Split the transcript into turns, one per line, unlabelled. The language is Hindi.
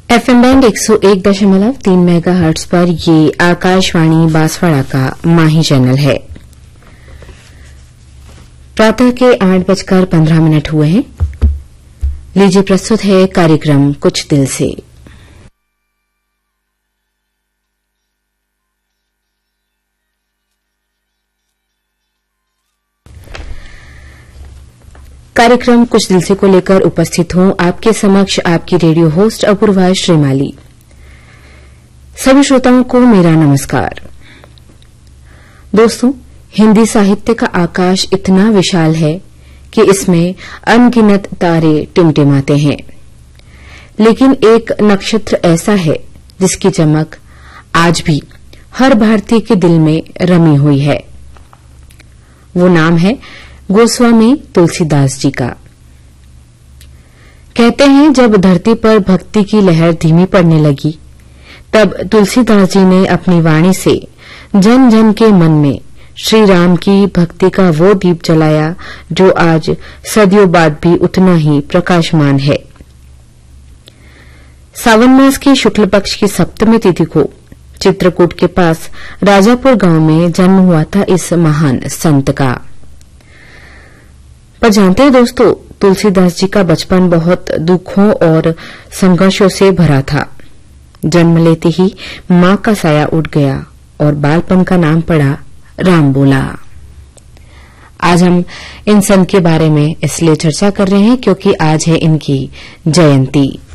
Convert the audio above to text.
एफएम बैंड 101.3 मेगाहर्ट्ज पर ये आकाशवाणी बांसवाड़ा का माही चैनल है। प्रातः के 8:15 हुए हैं। लीजिए प्रस्तुत है कार्यक्रम कुछ दिल से। कार्यक्रम कुछ दिल से को लेकर उपस्थित हूं आपके समक्ष आपकी रेडियो होस्ट अपूर्वा श्रीमाली। सभी श्रोताओं को मेरा नमस्कार। दोस्तों, हिंदी साहित्य का आकाश इतना विशाल है कि इसमें अनगिनत तारे टिमटिमाते हैं, लेकिन एक नक्षत्र ऐसा है जिसकी चमक आज भी हर भारतीय के दिल में रमी हुई है। वो नाम है गोस्वामी तुलसीदास जी का। कहते हैं, जब धरती पर भक्ति की लहर धीमी पड़ने लगी, तब तुलसीदास जी ने अपनी वाणी से जन जन के मन में श्री राम की भक्ति का वो दीप जलाया जो आज सदियों बाद भी उतना ही प्रकाशमान है। सावन मास की शुक्ल पक्ष की सप्तमी तिथि को चित्रकूट के पास राजापुर गांव में जन्म हुआ था इस महान संत का। पर जानते हैं दोस्तों, तुलसीदास जी का बचपन बहुत दुखों और संघर्षों से भरा था। जन्म लेते ही मां का साया उठ गया और बालपन का नाम पड़ा राम बोला। आज हम इन संत के बारे में इसलिए चर्चा कर रहे हैं क्योंकि आज है इनकी जयंती।